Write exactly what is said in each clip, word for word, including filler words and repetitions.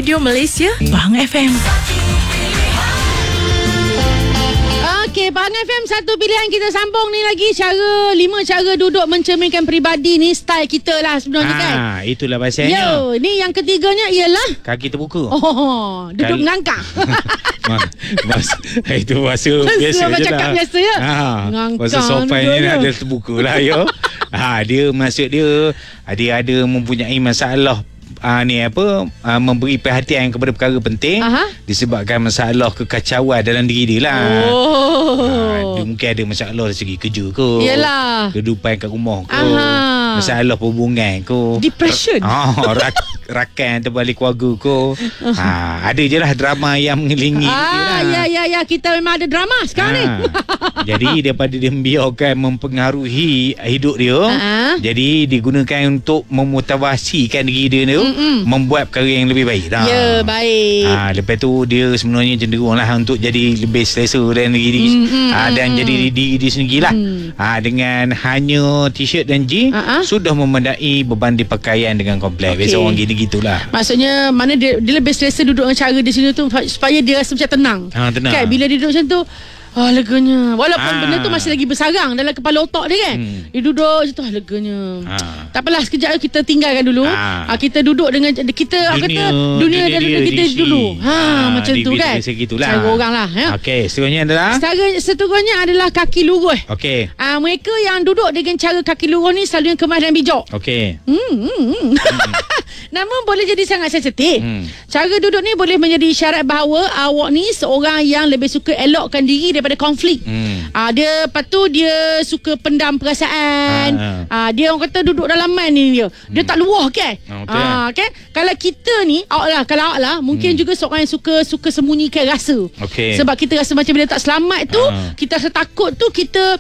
Radio Malaysia, Pahang F M. Okey, Pahang F M, satu pilihan kita sambung ni lagi. Cara, lima cara duduk mencerminkan peribadi ni. Style kita lah sebenarnya, kan. Ah, itulah bahasanya. Yo, ni yang ketiganya ialah kaki terbuka. Oh, duduk Kal- mengangkang. Mas, itu bahasa biasa je lah. Cakap biasa ya. Ha, Ngangkang bahasa sopan ni duduk. ada terbuka lah yo. Ha, dia maksud dia dia ada mempunyai masalah. Uh, ni apa uh, memberi perhatian kepada perkara penting. Aha. Disebabkan masalah kekacauan dalam diri dia lah. Oh. Uh, dia mungkin ada masalah dari segi kerja ke, Yelah, kehidupan kat rumah ke, Aha. masalah perhubungan ke, depression. Oh, rak, rakan terbalik keluarga ke. Ha, ada je lah drama yang mengelilingi. Ah, ya ya ya, kita memang ada drama sekarang ha. ni. Jadi daripada dia membiarkan mempengaruhi hidup dia, uh-huh. jadi digunakan untuk memotivasikan diri dia tu, Mm-mm. membuat perkara yang lebih baik dah. Ya, baik. Ha, lepas tu dia sebenarnya cenderung lah untuk jadi lebih selesa dan diri ha, dan jadi diri dia sendirilah. Mm. Ha, dengan hanya t-shirt dan jeans uh-huh. sudah memandai beban di pakaian dengan komplek. Okay. Biasa orang gini gitulah. Maksudnya mana dia, dia lebih selesa duduk dengan cara di sini tu supaya dia rasa macam tenang. Ha, tenang. Kan bila dia duduk macam tu, ah, leganya. Walaupun ah. benda tu masih lagi bersarang dalam kepala otak dia, kan. Hmm. Dia duduk je tu, ah, leganya. Ah. Tak apalah, sekejap kita tinggalkan dulu. Ah. Ah, kita duduk dengan kita dunia, kata dunia, dunia dan dunia kita diri. dulu. Ha, ah, macam tu, kan. Cara orang lah, ya. Okey, seterusnya adalah seterusnya adalah kaki lurus. Okey. Ah, mereka yang duduk dengan cara kaki lurus ni selalu yang kemas dan bijak. Okey. Hmm. hmm. hmm. Namun boleh jadi sangat sensitif. Hmm. Cara duduk ni boleh menjadi isyarat bahawa awak ni seorang yang lebih suka elokkan diri daripada konflik. Hmm. Ah, dia lepas tu dia suka pendam perasaan. Ah, ah, dia orang kata duduk dalaman ni dia. Dia hmm. tak luah, kan? Oh, ah, kan? Kalau kita ni, awak lah, kalau awak lah, mungkin hmm. juga seorang yang suka suka sembunyikan rasa. Okay. Sebab kita rasa macam bila tak selamat tu, ah. kita rasa takut tu, kita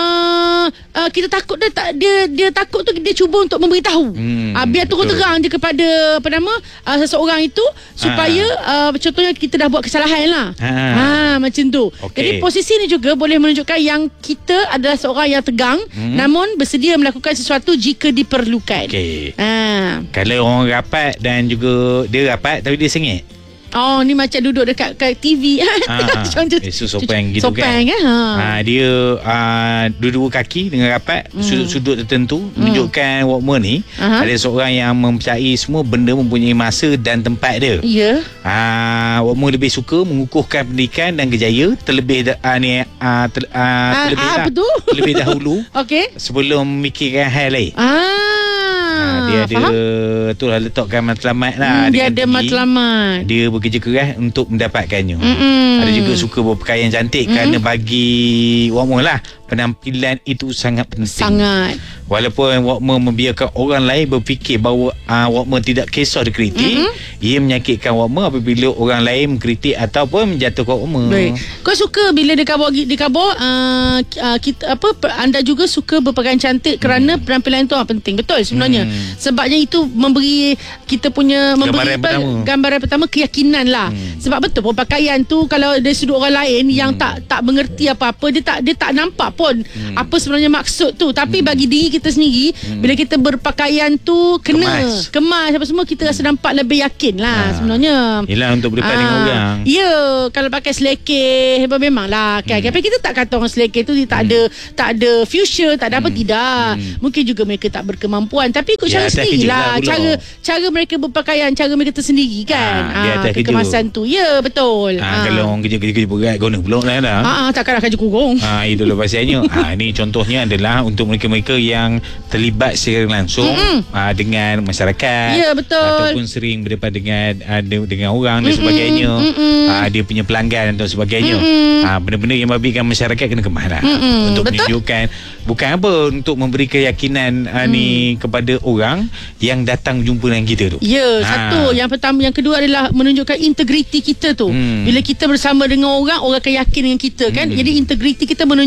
uh, uh, kita takut dia, tak, dia dia takut tu dia cuba untuk memberitahu. Hmm. Ah, biar terus terang je kepada apa nama uh, seseorang itu supaya uh, contohnya kita dah buat kesalahan lah. Ha, ha macam tu. Okay. Jadi posisi ni juga boleh menunjukkan yang kita adalah seorang yang tegang, hmm. namun bersedia melakukan sesuatu jika diperlukan. Okay. Ha. Kalau orang rapat dan juga dia rapat tapi dia sengit. Oh, ni macam duduk dekat kat T V. Ha, itu sopan gitu, sopan, kan. kan? Ha. Ha, dia uh, dua-dua kaki dengan rapat, hmm. sudut-sudut tertentu, hmm. menunjukkan Walkman ni uh-huh. ada seorang yang mempercayai semua benda mempunyai masa dan tempat dia. Ya. Yeah. Uh, Walkman lebih suka mengukuhkan pendidikan dan kerjaya terlebih uh, ni uh, ter, uh, terlebih, uh, uh, lah, terlebih dahulu. Okey. Sebelum memikirkan hal lain. Ah. Ha, dia ada tu lah letakkan matlamat lah. Hmm, dia ada tinggi. matlamat. Dia bekerja keras untuk mendapatkannya. Mm-mm. Ada juga suka berpakaian cantik, mm-hmm. kerana bagi Walkman lah penampilan itu sangat penting. Sangat. Walaupun Walkman membiarkan orang lain berfikir bahawa uh, Walkman tidak kisah dikritik, mm-hmm. ia menyakitkan Walkman apabila orang lain mengkritik ataupun menjatuhkan Walkman. Baik. Kau suka bila dia khabar dia khabar uh, uh, kita apa anda juga suka berpakaian cantik kerana hmm. penampilan itu penting. Betul sebenarnya. Hmm. Sebabnya itu memberi kita punya memberi gambaran pertama, gambaran pertama keyakinan lah. Hmm. Sebab betul pakaian tu kalau dari sudut orang lain hmm. yang tak tak mengerti apa-apa, dia tak dia tak nampak pun hmm. apa sebenarnya maksud tu. Tapi hmm. bagi diri kita sendiri, hmm. bila kita berpakaian tu kena kemas, kemas apa semua, kita rasa nampak lebih yakin lah ha. sebenarnya. Yelah, untuk berdepan ha. dengan orang. Ya, kalau pakai selekeh memang lah kan. Hmm. Tapi kita tak kata orang selekeh tu dia tak hmm. ada tak ada future, tak ada hmm. apa, tidak. Hmm. Mungkin juga mereka tak berkemampuan, tapi ikut ya, cara sendiri lah. Cara cara mereka berpakaian, cara mereka tersendiri, kan. Ha, ha, kekemasan kerja tu. Ya, betul. Ha, ha. Kalau orang kerja-kerja berat, guna pulak lah dah. Ha, ha, takkan nak kerja kurung. Ha, itulah pasalnya. Ha, ni contohnya adalah untuk mereka-mereka yang terlibat secara langsung ha, dengan masyarakat. Ya, betul. Ataupun sering berdepan dengan uh, dengan orang dan sebagainya. Ha, dia punya pelanggan dan sebagainya. Ha, benda-benda yang membabikan masyarakat kena kemas lah. Untuk betul? Menunjukkan bukan apa, untuk memberi keyakinan uh, ni kepada orang yang datang jumpa dengan kita tu. Ya, ha. satu. Yang pertama, yang kedua adalah menunjukkan integriti kita tu. Hmm. Bila kita bersama dengan orang, orang akan yakin dengan kita, kan. Hmm. Jadi integriti kita menunjukkan bahawa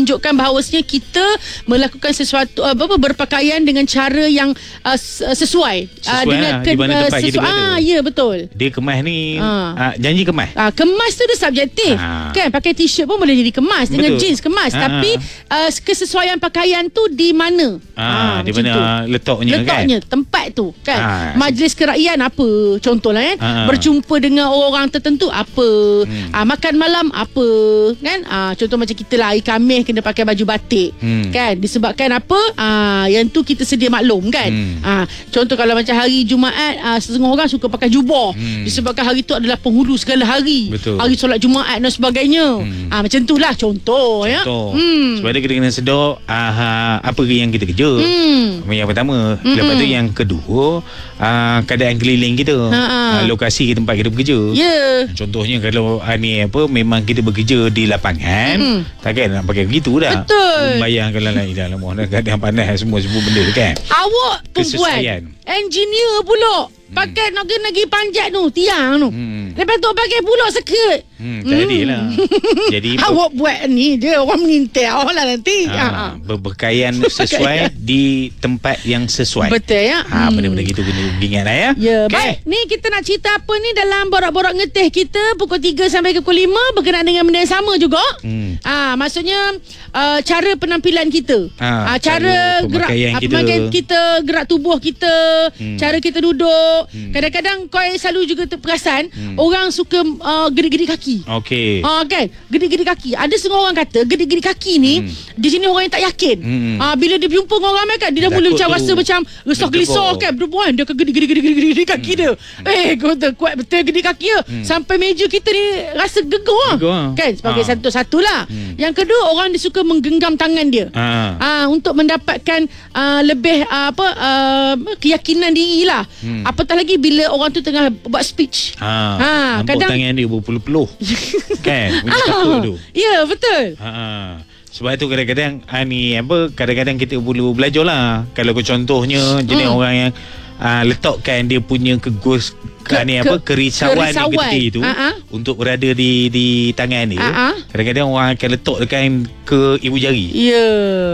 bahawasanya kita melakukan sesuatu apa, apa berpakaian dengan cara yang uh, sesuai, Sesuai uh, dengan lah, di mana tempat kita sesuai. berada. Ah, ya betul. Dia kemas ni Ah. uh, janji kemas. Ah, kemas tu dia subjektif. Ah. Kan pakai t-shirt pun boleh jadi kemas, dengan Betul. jeans kemas, Ah. tapi uh, kesesuaian pakaian tu di mana? Ah, di macam mana tu. letaknya, Letaknya tempat tu kan. Ah. Majlis kerakyat apa contohlah kan. Ah. Berjumpa dengan orang tertentu apa? Hmm. Ah, makan malam apa? Kan? Ah, contoh macam kita lah hari Khamis kena pakai baju batik. Hmm. Kan? Disebabkan apa? Ah, yang tu kita sedia maklum kan. Hmm. Ah, contoh kalau macam hari Jumaat, ah, setengah orang suka pakai jubah. Hmm. Disebabkan hari tu adalah penghulu segala hari. Betul. Hari solat Jumaat dan sebagainya. Hmm. Ah, macam tu lah contoh, ya. Contoh. Hmm. Sebab dia kena kena sedar uh, apa yang kita kerja. Hmm. Yang pertama. Mm-mm. Lepas tu yang kedua, uh, keadaan keliling kita. Ha-ha. Uh, lokasi tempat kita bekerja. Ya. Contohnya kalau uh, ni apa memang kita bekerja di lapangan, Mm-mm. takkan nak pakai begitu dah. Betul. Bayang kalau lain dalam mana keadaan panas semua semua benda tu kan. Awak Kesesuaian. perempuan engineer pula pakai nak kena pergi panjat tu tiang tu. Hmm. Lepas tu pakai pula skirt. Hmm, jadi lah. Jadi Awak buat ni je orang menintel lah nanti. ha, Ha. berpakaian sesuai di tempat yang sesuai. Betul ya. Ha, Hmm. benda-benda gitu kena ingat lah ya. Ya, Okey. baik. Ni kita nak cerita apa ni dalam borak-borak ngeteh kita pukul tiga sampai ke pukul lima berkenaan dengan benda yang sama juga. Hmm. Ah, maksudnya uh, cara penampilan kita. Ah, Ah, cara cara gerak pemakaian ah, kita. pemakaian kita, gerak tubuh kita, Hmm. cara kita duduk. Hmm. Kadang-kadang kau selalu juga terperasan Hmm. orang suka uh, gedik-gedik kaki. Okey. Ah kan, gedik-gedik kaki. Ada setengah orang kata gedik-gedik kaki ni Hmm. di sini orang yang tak yakin. Hmm. Ah, bila dia berjumpa dengan orang ramai kan, dia dah mula Takut macam tu. rasa macam resah gelisah Berdebar. kan. Perempuan dia akan gedik-gedik-gedik kaki dia. Eh, kau kata kuat betul gedik kaki dia. Hmm. Sampai meja kita ni rasa gegar. Gegar. Kan, sebagai Ah. satu-satulah. Hmm. Yang kedua, orang dia suka menggenggam tangan dia. Ha. Ah, untuk mendapatkan ah, lebih ah, apa ah, keyakinan diri lah. Hmm. Apatah lagi bila orang tu tengah buat speech. Ha. Ha, Nampak kadang- tangan dia berpeluh-peluh. kan? Macam Ah, takut tu. ya, betul. Ha. Sebab tu kadang-kadang ah, ni apa kadang-kadang kita perlu belajar lah. Kalau kau contohnya jenis Hmm. orang yang ah, letakkan dia punya kegus Ke- ke, ni ke- apa kerisauan, kerisauan. ketika itu Ha-ha. untuk berada di di tangan dia. Ha-ha. Kadang-kadang orang akan letakkan ke ibu jari. Ya.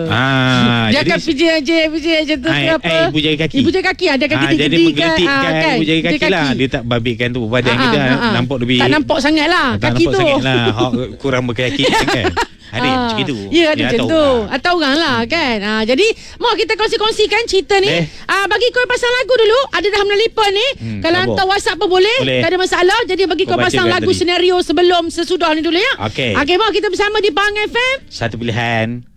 Ah, Dia jadi- akan pijak je, pijak je tu Ah, ke apa? eh, ibu jari kaki. Ibu jari kaki ada kan Ah, kita jadi gedikan, menggelitikkan ah, kan? ibu jari Jari kaki, lah. Dia tak babitkan tu badan Ah, kita ah, ah. nampak lebih Tak nampak sangat lah tak kaki nampak tu. sangat lah. Hak kurang berkeyakinan kan. Ada Ah, macam itu. Ya, ada macam tahu tu. lah. Atau orang lah kan. Ah, jadi mau kita kongsi-kongsikan cerita ni. Eh. Ah, bagi kau pasang lagu dulu. Ada dah menelpon ni. Hmm, Kalau sabar. hantar WhatsApp pun boleh. Boleh. Tak ada masalah. Jadi bagi Kau kau pasang bacakan lagu tadi. senario sebelum sesudah ni dulu ya. Okey. Okey, mau kita bersama di Pang F M. Satu pilihan.